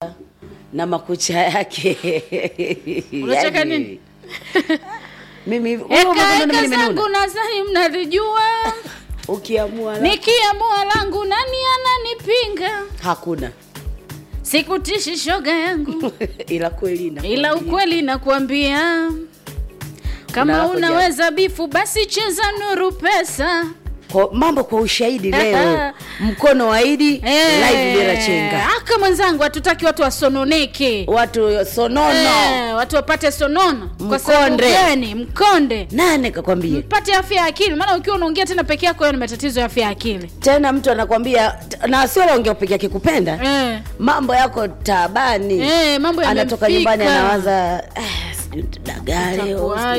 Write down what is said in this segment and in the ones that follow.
na makucha yake. Unacheka nini? Mimi eka zangu nadhani mnalijua. Ukiamua nikiamua langu nani ananipinga? Hakuna. Sikutishi shoga yangu. Ila ukweli nakwambia. Kama unaweza bifu basi cheza Nuru Pesa. Mambo kwa ushahidi leo. Mkono wa Idi live bila chenga. Aka mwenzangu hatutaki watu wasononeke. Watu sonono. Watu wapate sonono. Kwa sababu gani? Mkonde. Nani kakwambia? Mpate afya ya akili. Maana ukiwa unaongea tena peke yako wewe ni matatizo ya afya ya akili. Tena mtu anakuambia na sio anaongea peke yake kupenda. Mambo yako tabani. Mambo anatoka nyumbani anawaza dagari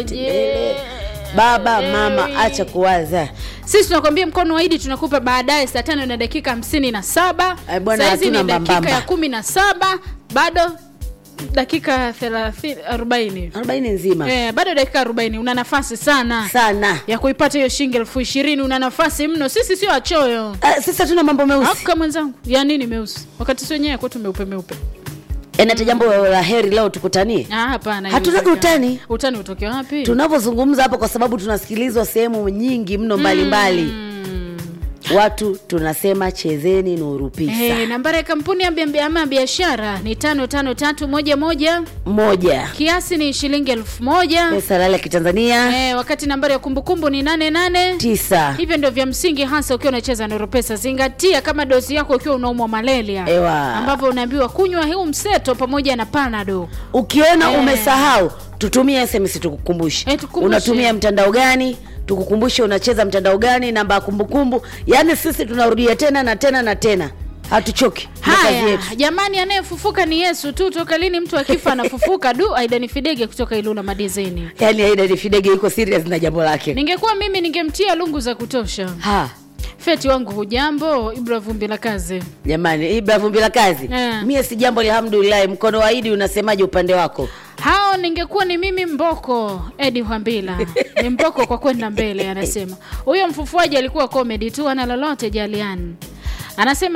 baba mama acha kuwaza. Sisi tunakwambia mkono wa Idi tunakupa baadaye saa 5 na dakika 57. Sasa ni dakika ya 17 bado dakika 40 nzima. Bado dakika 40 una nafasi sana ya kuipata hiyo shilingi 20,000. Una nafasi mno. Sisi sio achoyo. Sisi tuna mambo meusi. Aka mwenzangu. Ya nini meusi? Wakati sio wenyewe kwetu meupe. Enata jambo la heri leo tukutanie. Hapana. Hatuna utani. Utani utoke wapi? Tunapozungumza hapo kwa sababu tunasikilizwa sehemu nyingi mno mbalimbali. Watu tunasema chezeni Nuru Pesa. Nambari ya kampuni ya biashara ni 553111. Kiasi ni shilingi 1000. Pesa halali ya Kitanzania. Wakati nambari ya kumbukumbu ni 889. Hivyo ndio vya msingi hasa ukiwa unacheza Nuru Pesa. Zingatia kama dozi yako ukiwa unaumwa malaria. Ambapo unaambiwa kunywa huu mseto pamoja na Panado. Ukiona umesahau, tutumie SMS tukukumbushe. Unatumia mtandao gani? Tukukumbushe unacheza mtandao gani, namba ya kumbukumbu. Yaani sisi tunarudia tena na tena na tena. Hatuchoki. Haya, jamani anayefufuka ni Yesu tu. Toka lini mtu akifa anafufuka? Aida Fidege kutoka Ilula Madizeni. Yaani Aida Fidege yuko serious na jambo lake. Ningekuwa mimi ningemtia lungu za kutosha. Feti wangu hujambo, Ibra Vumbi la kazi. Jamani, Ibra Vumbi la kazi. Mie si jambo alhamdulillah. Mkono wa Idi unasemaje upande wako? Hao ningekuwa ni mimi Mboko Edi Hwambila. Ni Mboko kwa kwenda mbele anasema. Huyo mfufuaji alikuwa comedy tu ana lolote jaliani. Anasema